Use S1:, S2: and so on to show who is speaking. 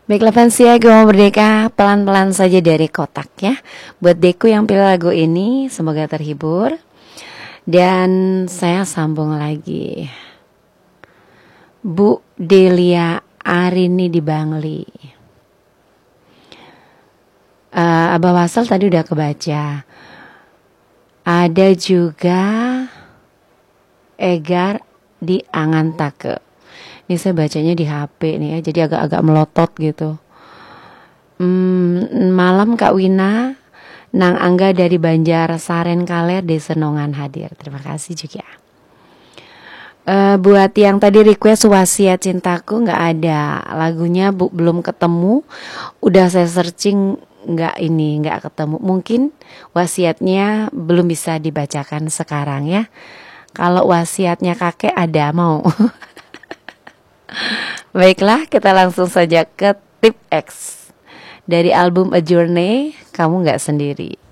S1: Baiklah Fansia, gue mau merdeka pelan-pelan saja dari kotak ya. Buat Deku yang pilih lagu ini, semoga terhibur. Dan saya sambung lagi. Bu Delia Arini di Bangli. Abah Wasal tadi udah kebaca. Ada juga Egar di Angantake. Ini saya bacanya di HP nih ya, jadi agak-agak melotot gitu. Malam Kak Wina, Nang Angga dari Banjar Saren Kaler di Senongan hadir. Terima kasih juga. Buat yang tadi request Wasiat Cintaku, nggak ada lagunya, belum ketemu. Udah saya searching, nggak ketemu. Mungkin wasiatnya belum bisa dibacakan sekarang ya. Kalau wasiatnya kakek ada, mau. Baiklah, kita langsung saja ke tip X dari album A Journey, Kamu Nggak Sendiri.